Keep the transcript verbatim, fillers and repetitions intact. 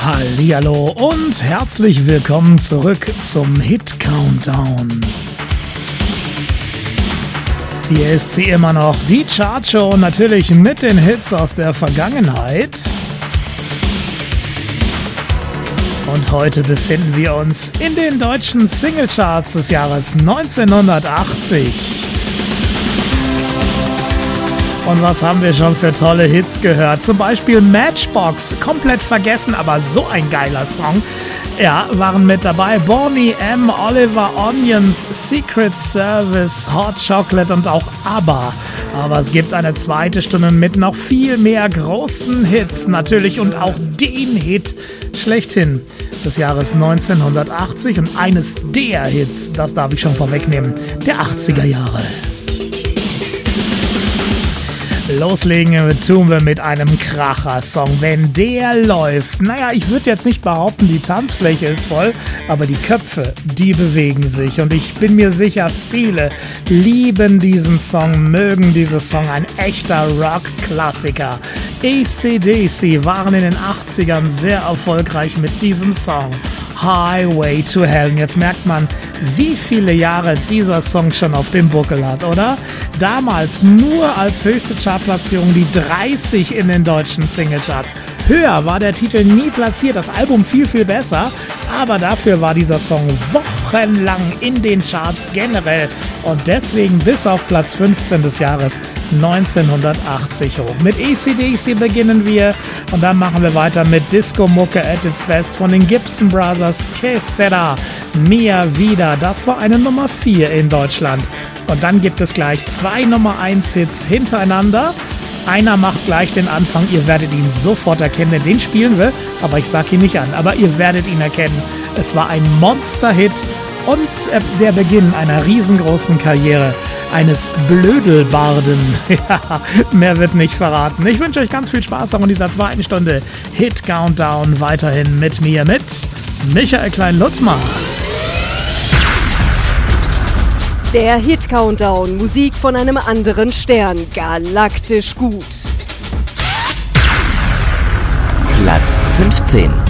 Hallihallo und herzlich willkommen zurück zum Hit Countdown. Hier ist sie immer noch, die Chartshow, natürlich mit den Hits aus der Vergangenheit. Und heute befinden wir uns in den deutschen Singlecharts des Jahres neunzehnhundertachtzig. Und was haben wir schon für tolle Hits gehört? Zum Beispiel Matchbox, komplett vergessen, aber so ein geiler Song. Ja, waren mit dabei Boney M., Oliver Onions, Secret Service, Hot Chocolate und auch ABBA. Aber es gibt eine zweite Stunde mit noch viel mehr großen Hits natürlich und auch den Hit schlechthin des Jahres neunzehnhundertachtzig und eines der Hits, das darf ich schon vorwegnehmen, der achtziger Jahre. Loslegen tun wir mit einem Kracher-Song. Wenn der läuft, naja, ich würde jetzt nicht behaupten, die Tanzfläche ist voll, aber die Köpfe, die bewegen sich. Und ich bin mir sicher, viele lieben diesen Song, mögen diesen Song, ein echter Rock-Klassiker. A C D C waren in den achtzigern sehr erfolgreich mit diesem Song. Highway to Hell. Und jetzt merkt man, wie viele Jahre dieser Song schon auf dem Buckel hat, oder? Damals nur als höchste Chartplatzierung die dreißig in den deutschen Singlecharts. Höher war der Titel nie platziert, das Album viel, viel besser, aber dafür war dieser Song wochenlang in den Charts generell und deswegen bis auf Platz fünfzehn des Jahres neunzehnhundertachtzig hoch. Mit A C D C beginnen wir und dann machen wir weiter mit Disco-Mucke at its best von den Gibson Brothers, Que Sera, Mia Vida. Das war eine Nummer vier in Deutschland. Und dann gibt es gleich zwei Nummer eins Hits hintereinander. Einer macht gleich den Anfang, ihr werdet ihn sofort erkennen, denn den spielen wir, aber ich sag ihn nicht an, aber ihr werdet ihn erkennen. Es war ein Monster-Hit und äh, der Beginn einer riesengroßen Karriere eines Blödelbarden. Ja, mehr wird nicht verraten. Ich wünsche euch ganz viel Spaß auch in dieser zweiten Stunde Hit Countdown, weiterhin mit mir, mit Michael Klein-Luttmar. Der Hit Countdown, Musik von einem anderen Stern, galaktisch gut. Platz fünfzehn.